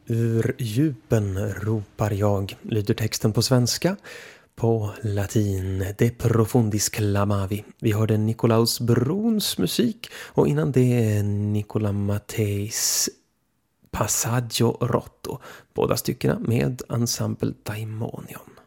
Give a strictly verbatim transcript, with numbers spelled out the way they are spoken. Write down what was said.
Ur djupen ropar jag, lyder texten på svenska. På latin, De profundis clamavi. Vi hörde Nicolaus Bruns musik och innan det Nicola Matteis Passaggio Rotto. Båda styckena med ensemble Daimonion.